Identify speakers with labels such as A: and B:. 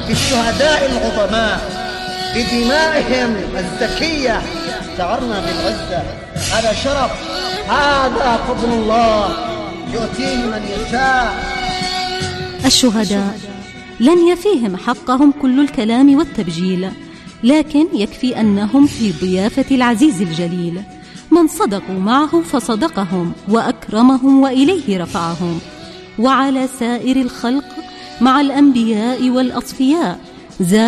A: بالشهداء العظماء بدمائهم الزكية شعرنا بالعزة. هذا شرف، هذا فضل الله يؤتيه من يشاء.
B: الشهداء لن يفيهم حقهم كل الكلام والتبجيل، لكن يكفي أنهم في ضيافة العزيز الجليل، من صدقوا معه فصدقهم وأكرمهم وإليه رفعهم. وعلى سائر الخلق مع الأنبياء والأصفياء